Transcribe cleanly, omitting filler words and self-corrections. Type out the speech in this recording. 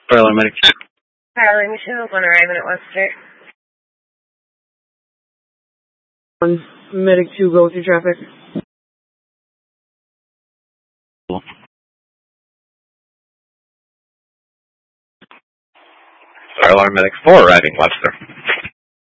Fire alarm medic 2. Fire alarm 2, one arriving at Webster. Medic 2, go through traffic. Fire alarm medic 4 arriving Webster.